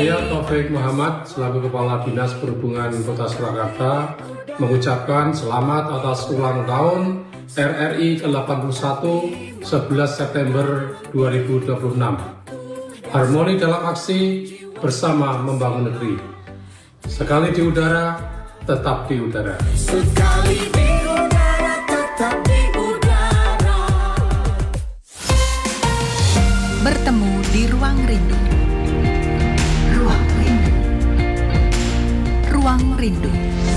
Saya Taufik Muhammad selaku Kepala Dinas Perhubungan Kota Surakarta mengucapkan selamat atas ulang tahun RRI ke-81 11 September 2026. Harmoni dalam aksi, bersama membangun negeri. Sekali di udara, tetap di udara. Sekali di udara, tetap di udara. Bertemu di ruang rindu. Ruang rindu. Ruang rindu.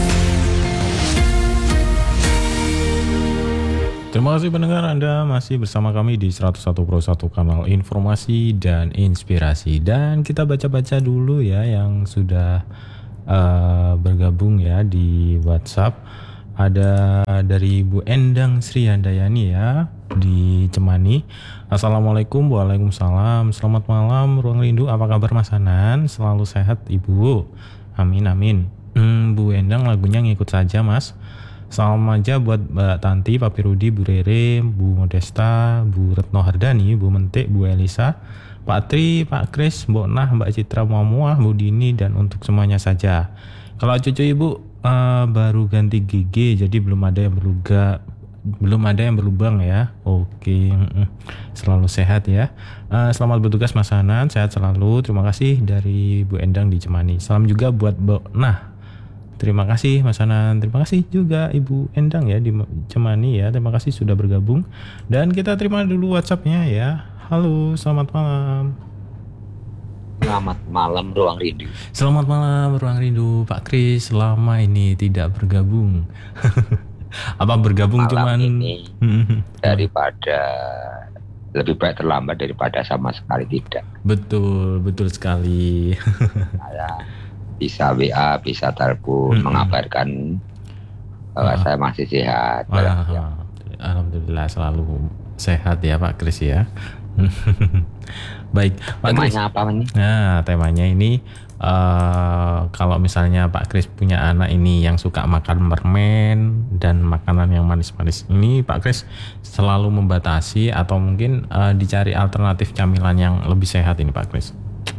Terima kasih pendengar, Anda masih bersama kami di 101 Pro 1 kanal informasi dan inspirasi. Dan kita baca-baca dulu ya yang sudah bergabung ya di WhatsApp. Ada dari Bu Endang Sri Handayani ya di Cemani. Assalamualaikum. Waalaikumsalam. Selamat malam Ruang Rindu. Apa kabar Mas Hanan? Selalu sehat Ibu. Amin amin. Bu Endang lagunya ngikut saja Mas. Salam aja buat Mbak Tanti, Papi Rudi, Bu Rere, Bu Modesta, Bu Retno Hardani, Bu Mentik, Bu Elisa, Pak Tri, Pak Kris, Mbok Nah, Mbak Citra Muamuah, Bu Dini, dan untuk semuanya saja. Kalau cucu Ibu baru ganti gigi, jadi belum ada yang berlubang ya. Oke, selalu sehat ya. Selamat bertugas Mas Hanan, sehat selalu. Terima kasih dari Bu Endang di Cemani. Salam juga buat Mbok Nah. Terima kasih Mas Hanan, terima kasih juga Ibu Endang ya di Cemani ya. Terima kasih sudah bergabung. Dan kita terima dulu WhatsApp-nya ya. Halo, selamat malam. Selamat malam Ruang Rindu. Selamat malam Ruang Rindu, Pak Kris. Selama ini tidak bergabung. Apa bergabung malam cuman ini daripada lebih baik terlambat daripada sama sekali tidak. Betul, betul sekali. Saya bisa WA, bisa telepon mengabarkan bahwa saya masih sehat. Alhamdulillah selalu sehat ya Pak Kris ya. Baik, Pak Kris. Temanya apa nih? Nah, temanya ini kalau misalnya Pak Kris punya anak ini yang suka makan permen dan makanan yang manis-manis, ini Pak Kris selalu membatasi atau mungkin dicari alternatif camilan yang lebih sehat ini Pak Kris?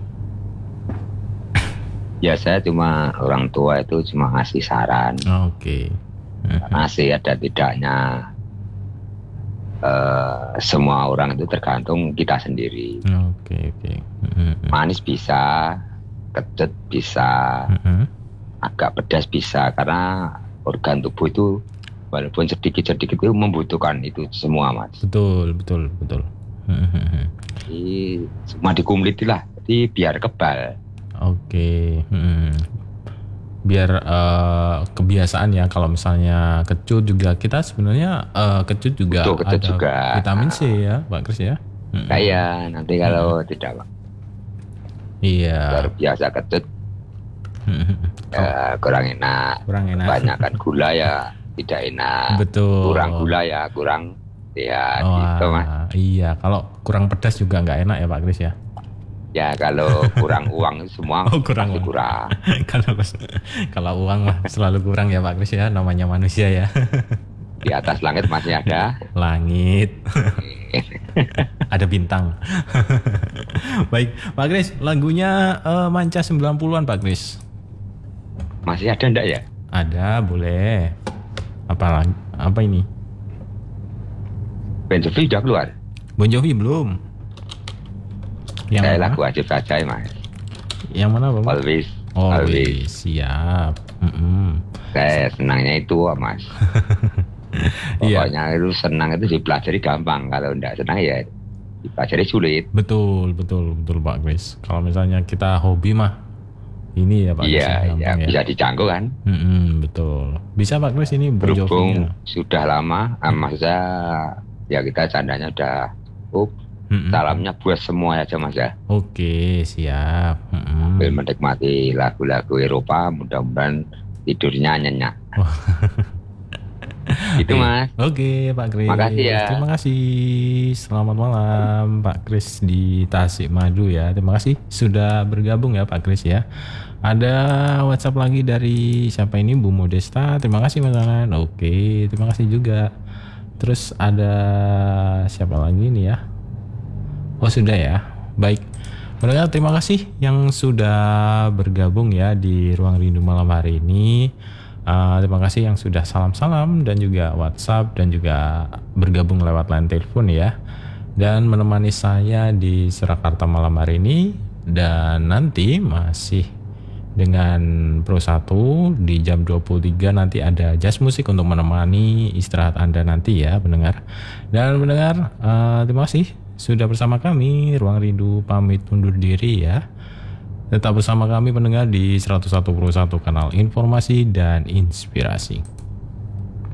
Ya saya cuma orang tua itu cuma ngasih saran. Oke. Ngasih ada tidaknya. Semua orang itu tergantung kita sendiri. Oke. Manis bisa, kecut bisa, agak pedas bisa, karena organ tubuh itu walaupun sedikit-sedikit itu membutuhkan itu semua Mas. Betul. Jadi cuma dikumliti lah, jadi biar kebal. Oke. Biar kebiasaan ya, kalau misalnya kecut juga kita sebenarnya kecut juga betul, kecut ada juga vitamin C ya Pak Kris ya. Kayak nanti kalau tidak Pak. Iya. Luar biasa kecut ya, kurang enak. Banyakkan gula ya tidak enak. Betul. Kurang gula ya kurang sehat gitu Mas. Iya, kalau kurang pedas juga nggak enak ya Pak Kris ya. Ya kalau kurang uang semua kurang. Kalau uang mah selalu kurang ya Pak Kris ya, namanya manusia ya. Di atas langit masih ada langit. Ada bintang. Baik, Pak Kris, lagunya Manca 90-an Pak Kris. Masih ada enggak ya? Ada, boleh. Apa ini? Ben Jovi udah keluar? Bon Jovi belum. Yang saya mana? lagu wajib saja Mas. Yang mana Bang? Always. Siap. Saya senangnya itu Mas. Pokoknya itu senang itu dipelajari gampang. Kalau enggak senang ya dipelajari sulit. Betul Pak Kris. Kalau misalnya kita hobi mah ini ya Pak Kris. Iya, bisa dijangkau kan. Betul. Bisa Pak Kris ini Bon Jovi. Berhubung sudah lama, maksudnya ya kita candanya udah salamnya buat semua aja Mas ya. Oke, siap. Sambil menikmati lagu-lagu Eropa, mudah-mudahan tidurnya nyenyak. Itu Mas. Oke Pak Kris. Makasih ya. Terima kasih. Selamat malam Pak Kris di Tasikmadu ya. Terima kasih sudah bergabung ya Pak Kris ya. Ada WhatsApp lagi dari siapa ini, Bu Modesta. Terima kasih Mas Anan. Oke, terima kasih juga. Terus ada siapa lagi nih ya? Oh sudah ya. Baik. Pendengar, terima kasih yang sudah bergabung ya di Ruang Rindu malam hari ini. Terima kasih yang sudah salam-salam dan juga WhatsApp dan juga bergabung lewat line telepon ya. Dan menemani saya di Surakarta malam hari ini. Dan nanti masih dengan Pro 1 di jam 23 nanti ada jazz musik untuk menemani istirahat Anda nanti ya pendengar. Dan pendengar, terima kasih sudah bersama kami. Ruang Rindu pamit undur diri ya. Tetap bersama kami pendengar di 101 Pro 1 kanal informasi dan inspirasi.